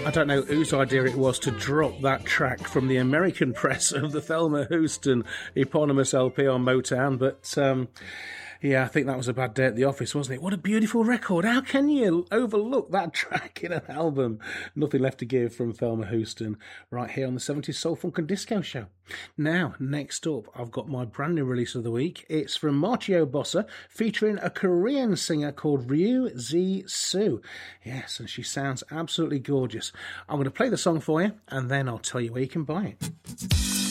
I don't know whose idea it was to drop that track from the American press of the Thelma Houston eponymous LP on Motown, but yeah, I think that was a bad day at the office, wasn't it? What a beautiful record. How can you overlook that track in an album? Nothing Left to Give from Thelma Houston, right here on the 70s Soul, Funk and Disco Show. Now, next up, I've got my brand new release of the week. It's from Machio Bossa, featuring a Korean singer called Ryu Z Soo. Yes, and she sounds absolutely gorgeous. I'm going to play the song for you, and then I'll tell you where you can buy it.